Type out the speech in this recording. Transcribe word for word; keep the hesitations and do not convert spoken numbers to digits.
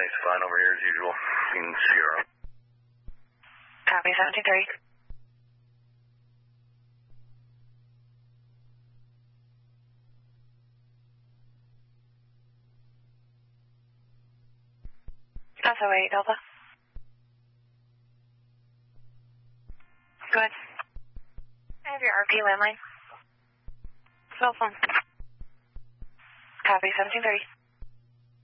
everything's fine over here as usual. In Sierra. Copy, seventeen three. Also eight, Delta. Go ahead. I have your R P landline. Cell phone. Copy, seventeen thirty.